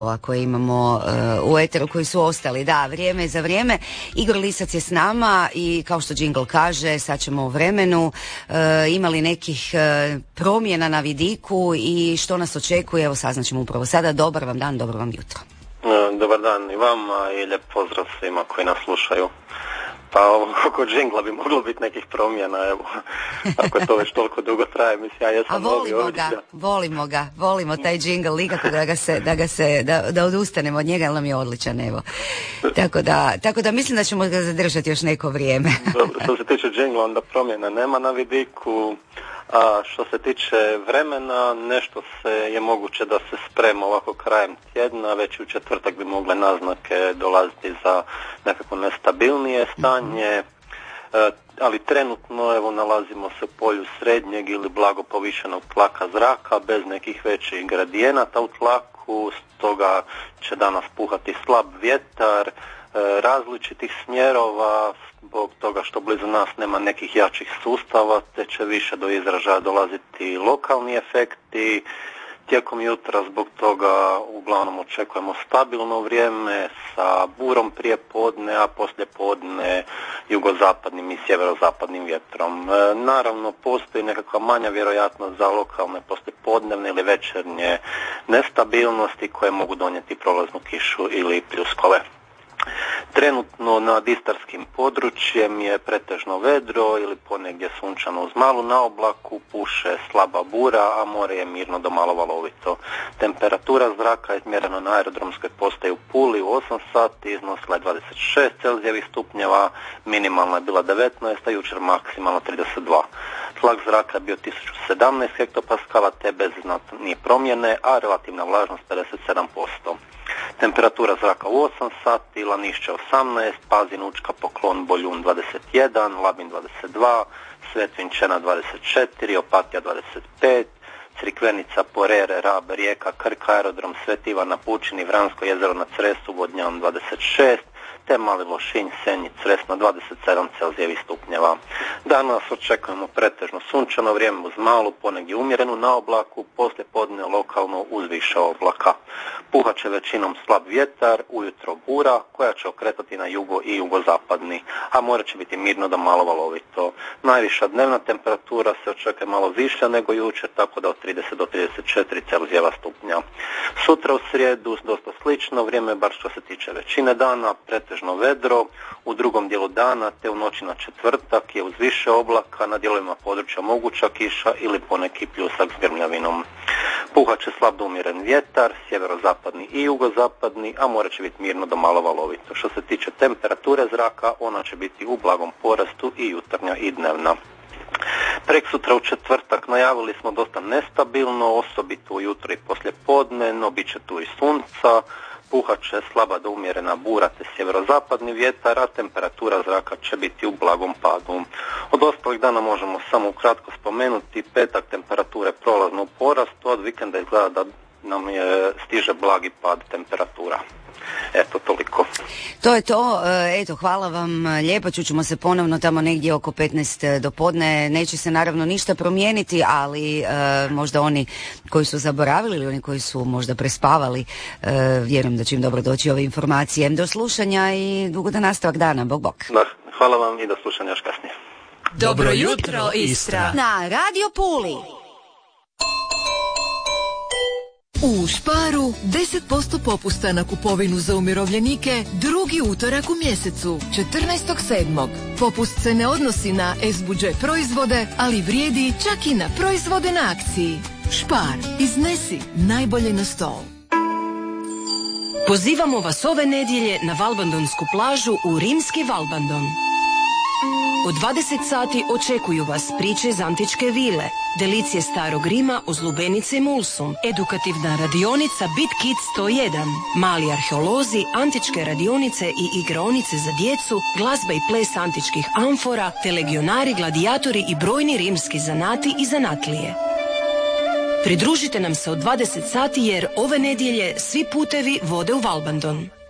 koje imamo u eteru, koji su ostali. Da, vrijeme za vrijeme. Igor Lisac je s nama i kao što džingl kaže, sad ćemo u vremenu imali nekih promjena na vidiku i što nas očekuje, evo saznaćemo upravo sada. Dobar vam dan, dobro vam jutro. Dobar dan i vama i lijep pozdrav svima koji nas slušaju. Pa oko džingla bi moglo biti nekih promjena, evo, ako je to već toliko dugo traje, mislim, ja jesam novi ovdje. Volimo taj džingl, nikako da odustanemo od njega, jer nam je odličan, evo. Tako da mislim da ćemo ga zadržati još neko vrijeme. Dobro, što se tiče džingla, onda promjena nema na vidiku. A što se tiče vremena, nešto je moguće da se sprema ovako krajem tjedna, već u četvrtak bi mogle naznake dolaziti za nekako nestabilnije stanje, ali trenutno evo nalazimo se u polju srednjeg ili blago povišenog tlaka zraka bez nekih većih gradijenata u tlaku, stoga će danas puhati slab vjetar različitih smjerova, zbog toga što blizu nas nema nekih jačih sustava, te će više do izražaja dolaziti lokalni efekti. Tijekom jutra zbog toga uglavnom očekujemo stabilno vrijeme sa burom prije podne, a poslije podne jugozapadnim i sjeverozapadnim vjetrom. Naravno, postoji nekakva manja vjerojatnost za lokalne poslijepodnevne ili večernje nestabilnosti koje mogu donijeti prolaznu kišu ili pljuskove. Trenutno nad istarskim područjem je pretežno vedro ili ponegdje sunčano uz malu naoblaku, puše slaba bura, a more je mirno do malo valovito. Temperatura zraka izmjerena na aerodromskoj postaji u Puli u 8 sati iznosila je 26 Celzijevih stupnjeva, minimalna je bila 19, a jučer maksimalno 32. Tlak zraka je bio 1017 hektopaskala te bez znatnije promjene, a relativna vlažnost 57%. Temperatura zraka u 8 sati, Lanišće 18, Pazin, Učka, Poklon, Boljun 21, Labin 22, Svetvinčena 24, Opatija 25, Crikvenica, Porere, Rab, Rijeka, Krk, Aerodrom, Svet Ivan na Pučini, Vransko jezero na Cresu, Vodnjan 26, te Mali Lošinj, Senj, Cres na 27 Celzijevih stupnjeva. Danas očekujemo pretežno sunčano vrijeme uz malu, ponegdje umjerenu na oblaku, poslije podne lokalno uz više oblaka. Puhat će većinom slab vjetar, ujutro bura koja će okretati na jugo i jugozapadni, a more će biti mirno da malo valovito. Najviša dnevna temperatura se očekuje malo više nego jučer, tako da od 30 do 34 Celzijeva stupnja. Sutra u srijedu dosta slično vrijeme, bar što se tiče većine dana, pretežno vedro, u drugom dijelu dana te u noći na četvrtak je uz više oblaka, na dijelovima područja moguća kiša ili poneki pljusak s grmljavinom. Puhat će slab do umjeren vjetar, sjeverozapadni i jugozapadni, a more će biti mirno do malo valovito. Što se tiče temperature zraka, ona će biti u blagom porastu i jutarnja i dnevna. Preksutra u četvrtak najavili smo dosta nestabilno, osobito ujutro i poslije podne, no bit će tu i sunca. Puhat će slaba do umjerena bura te sjeverozapadni vjetar, a temperatura zraka će biti u blagom padu. Od ostalih dana možemo samo ukratko spomenuti petak temperature prolazno u porastu, od vikenda izgleda da nam stiže blagi pad temperatura. Eto, toliko. To je to. Eto, hvala vam lijepo. Čućemo se ponovno tamo negdje oko 15 do podne. Neće se naravno ništa promijeniti, ali možda oni koji su zaboravili ili oni koji su možda prespavali, vjerujem da će im dobro doći ove informacije. Do slušanja i dugodan nastavak dana. Bog, bog. Da, hvala vam i do slušanja još kasnije. Dobro jutro, Istra. Na Radio Puli. U Sparu 10% popusta na kupovinu za umirovljenike drugi utorak u mjesecu, 14.7. Popust se ne odnosi na S-budžet proizvode, ali vrijedi čak i na proizvode na akciji. Spar, iznesi najbolje na stol. Pozivamo vas ove nedjelje na Valbandonsku plažu u rimski Valbandon. U 20 sati očekuju vas priče iz antičke vile, delicije starog Rima uz lubenice i mulsum, edukativna radionica Bit Kids 101, mali arheolozi, antičke radionice i igraonice za djecu, glazba i ples antičkih amfora, te legionari, gladijatori i brojni rimski zanati i zanatlije. Pridružite nam se od 20 sati jer ove nedjelje svi putevi vode u Valbandon.